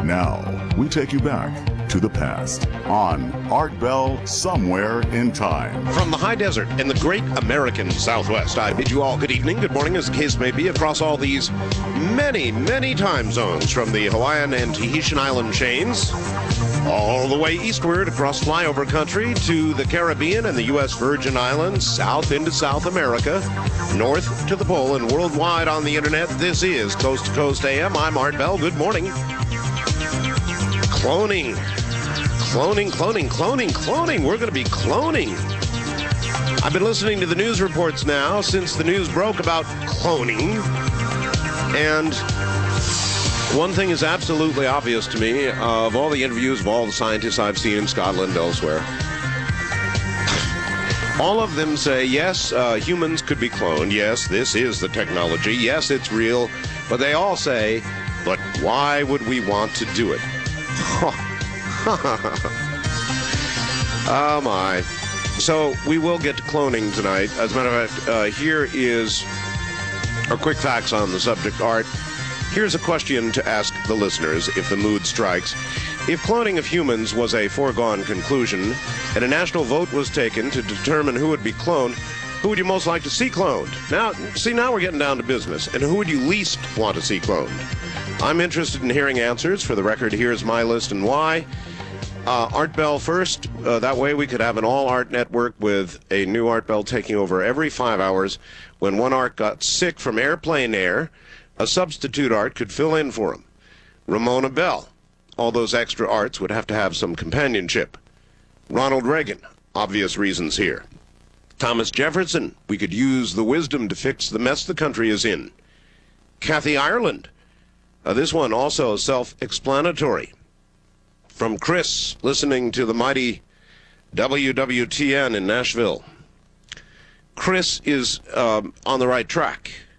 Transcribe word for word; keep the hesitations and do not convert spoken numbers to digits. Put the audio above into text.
Now, we take you back to the past on Art Bell Somewhere in Time. From the high desert in the great American Southwest, I bid you all good evening, good morning, as the case may be, across all these many, many time zones, from the Hawaiian and Tahitian island chains, all the way eastward across flyover country to the Caribbean and the U S Virgin Islands, south into South America, north to the pole, and worldwide on the internet. This is Coast to Coast A M. I'm Art Bell. Good morning. Cloning. Cloning, cloning, cloning, cloning. We're going to be cloning. I've been listening to the news reports now since the news broke about cloning. And one thing is absolutely obvious to me, of all the interviews of all the scientists I've seen in Scotland, elsewhere. All of them say, yes, uh, humans could be cloned. Yes, this is the technology. Yes, it's real. But they all say, but why would we want to do it? Oh, my. So we will get to cloning tonight. As a matter of fact, uh, here is our quick facts on the subject, Art. Here's a question to ask the listeners, if the mood strikes. If cloning of humans was a foregone conclusion, and a national vote was taken to determine who would be cloned, who would you most like to see cloned? Now, see, now we're getting down to business. And who would you least want to see cloned? I'm interested in hearing answers. For the record, here's my list and why. Uh, Art Bell first. Uh, that way we could have an all-art network with a new Art Bell taking over every five hours. When one art got sick from airplane air, a substitute art could fill in for him. Ramona Bell. All those extra arts would have to have some companionship. Ronald Reagan. Obvious reasons here. Thomas Jefferson. We could use the wisdom to fix the mess the country is in. Kathy Ireland. Uh, this one also self-explanatory. From Chris, listening to the mighty W W T N in Nashville. Chris is um, on the right track.